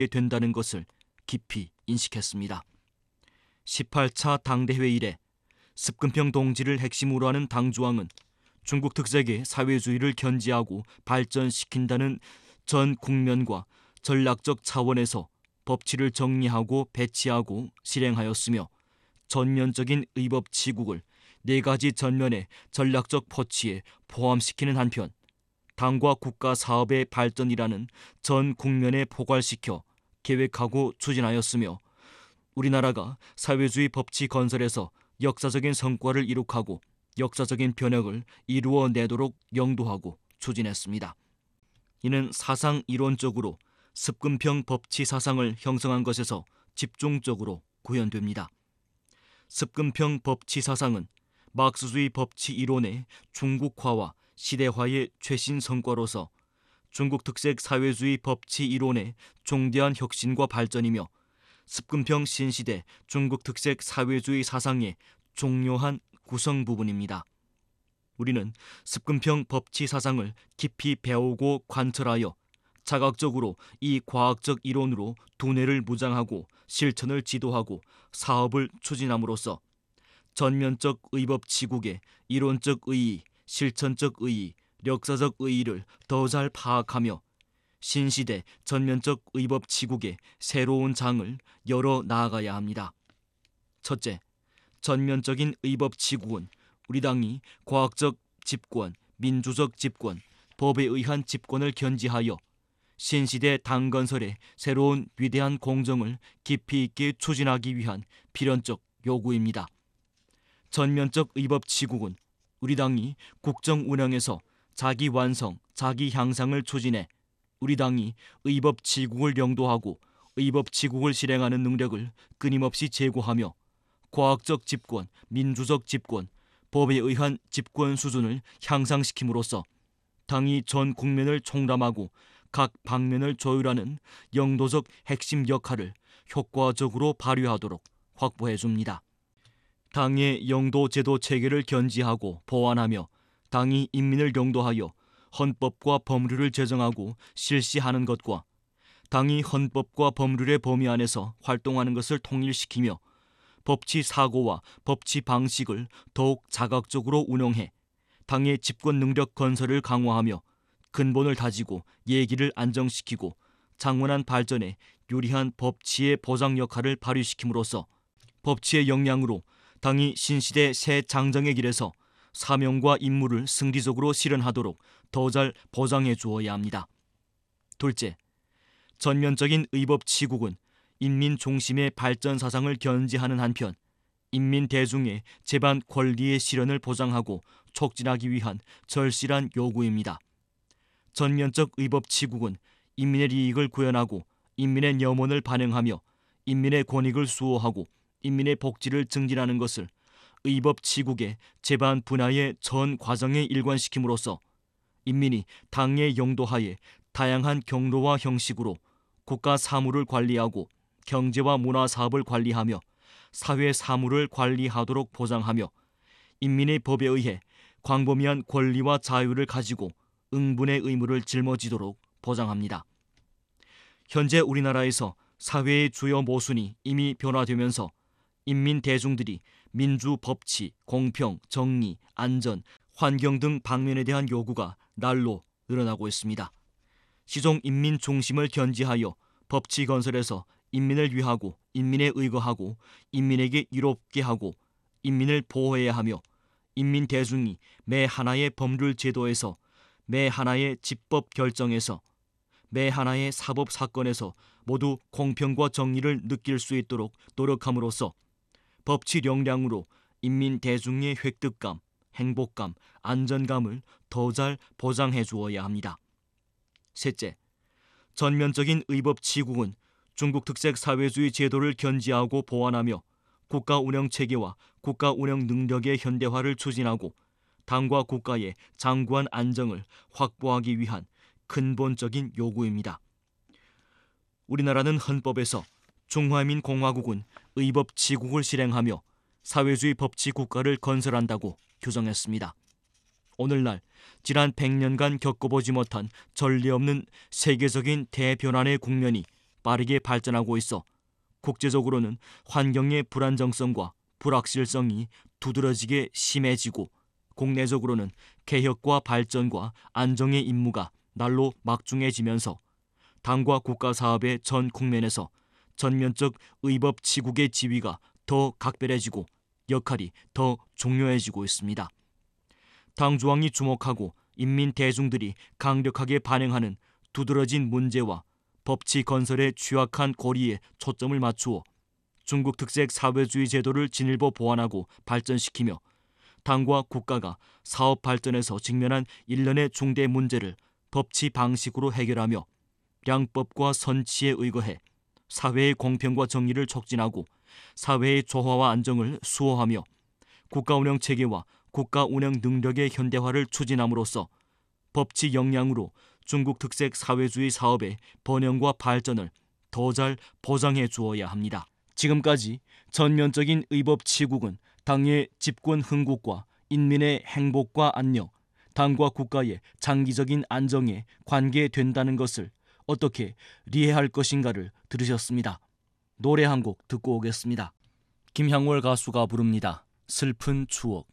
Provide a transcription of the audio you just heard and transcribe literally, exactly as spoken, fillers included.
된다는 것을 깊이 인식했습니다. 십팔 차 당대회 이래 습근평 동지를 핵심으로 하는 당주왕은 중국 특색의 사회주의를 견지하고 발전시킨다는 전 국면과 전략적 차원에서 법치를 정리하고 배치하고 실행하였으며, 전면적인 의법 치국을 네 가지 전면의 전략적 포치에 포함시키는 한편 당과 국가 사업의 발전이라는 전 국면에 포괄시켜 계획하고 추진하였으며, 우리나라가 사회주의 법치 건설에서 역사적인 성과를 이룩하고 역사적인 변혁을 이루어내도록 영도하고 추진했습니다. 이는 사상 이론적으로 습근평 법치 사상을 형성한 것에서 집중적으로 구현됩니다. 습근평 법치 사상은 막스주의 법치 이론의 중국화와 시대화의 최신 성과로서 중국 특색 사회주의 법치 이론의 중대한 혁신과 발전이며, 습근평 신시대 중국 특색 사회주의 사상의 중요한 구성 부분입니다. 우리는 습근평 법치 사상을 깊이 배우고 관철하여 자각적으로 이 과학적 이론으로 두뇌를 무장하고 실천을 지도하고 사업을 추진함으로써 전면적 의법 치국의 이론적 의의, 실천적 의의, 역사적 의의를 더 잘 파악하며 신시대 전면적 의법 치국의 새로운 장을 열어 나아가야 합니다. 첫째, 전면적인 의법 치국은 우리 당이 과학적 집권, 민주적 집권, 법에 의한 집권을 견지하여 신시대 당 건설의 새로운 위대한 공정을 깊이 있게 추진하기 위한 필연적 요구입니다. 전면적 의법 치국은 우리 당이 국정 운영에서 자기 완성, 자기 향상을 추진해 우리 당이 의법 치국을 영도하고 의법 치국을 실행하는 능력을 끊임없이 제고하며 과학적 집권, 민주적 집권, 법에 의한 집권 수준을 향상시킴으로써 당이 전 국면을 총람하고 각 방면을 조율하는 영도적 핵심 역할을 효과적으로 발휘하도록 확보해 줍니다. 당의 영도 제도 체계를 견지하고 보완하며 당이 인민을 영도하여 헌법과 법률을 제정하고 실시하는 것과 당이 헌법과 법률의 범위 안에서 활동하는 것을 통일시키며 법치 사고와 법치 방식을 더욱 자각적으로 운용해 당의 집권 능력 건설을 강화하며 근본을 다지고 예기를 안정시키고 장원한 발전에 유리한 법치의 보장 역할을 발휘시킴으로써 법치의 역량으로 당이 신시대 새 장정의 길에서 사명과 임무를 승리적으로 실현하도록 더 잘 보장해 주어야 합니다. 둘째, 전면적인 의법 치국은 인민 중심의 발전 사상을 견지하는 한편 인민 대중의 제반 권리의 실현을 보장하고 촉진하기 위한 절실한 요구입니다. 전면적 의법 치국은 인민의 이익을 구현하고 인민의 염원을 반영하며 인민의 권익을 수호하고 인민의 복지를 증진하는 것을 의법 치국의 제반 분야의 전 과정에 일관시킴으로써 인민이 당의 영도하에 다양한 경로와 형식으로 국가 사무를 관리하고 경제와 문화 사업을 관리하며 사회 사무를 관리하도록 보장하며 인민의 법에 의해 광범위한 권리와 자유를 가지고 응분의 의무를 짊어지도록 보장합니다. 현재 우리나라에서 사회의 주요 모순이 이미 변화되면서 인민 대중들이 민주, 법치, 공평, 정의, 안전, 환경 등 방면에 대한 요구가 날로 늘어나고 있습니다. 시종 인민 중심을 견지하여 법치 건설에서 인민을 위하고 인민에 의거하고 인민에게 이롭게 하고 인민을 보호해야 하며 인민 대중이 매 하나의 법률 제도에서 매 하나의 집법 결정에서 매 하나의 사법 사건에서 모두 공평과 정의를 느낄 수 있도록 노력함으로써 법치 역량으로 인민 대중의 획득감, 행복감, 안전감을 더 잘 보장해 주어야 합니다. 셋째, 전면적인 의법 치국은 중국 특색 사회주의 제도를 견지하고 보완하며 국가 운영 체계와 국가 운영 능력의 현대화를 추진하고 당과 국가의 장구한 안정을 확보하기 위한 근본적인 요구입니다. 우리나라는 헌법에서 중화민공화국은 의법 치국을 실행하며 사회주의 법치 국가를 건설한다고 규정했습니다. 오늘날 지난 백 년간 겪어보지 못한 전례 없는 세계적인 대변환의 국면이 빠르게 발전하고 있어 국제적으로는 환경의 불안정성과 불확실성이 두드러지게 심해지고, 국내적으로는 개혁과 발전과 안정의 임무가 날로 막중해지면서 당과 국가 사업의 전 국면에서 전면적 의법치국의 지위가 더 각별해지고 역할이 더 중요해지고 있습니다. 당조항이 주목하고 인민 대중들이 강력하게 반응하는 두드러진 문제와 법치 건설의 취약한 고리에 초점을 맞추어 중국 특색 사회주의 제도를 진일보 보완하고 발전시키며 당과 국가가 사업 발전에서 직면한 일련의 중대 문제를 법치 방식으로 해결하며 양법과 선치에 의거해 사회의 공평과 정의를 촉진하고 사회의 조화와 안정을 수호하며 국가 운영 체계와 국가 운영 능력의 현대화를 추진함으로써 법치 역량으로 중국 특색 사회주의 사업의 번영과 발전을 더 잘 보장해 주어야 합니다. 지금까지 전면적인 의법치국은 당의 집권 흥국과 인민의 행복과 안녕, 당과 국가의 장기적인 안정에 관계된다는 것을 어떻게 이해할 것인가를 들으셨습니다. 노래 한 곡 듣고 오겠습니다. 김향월 가수가 부릅니다. 슬픈 추억.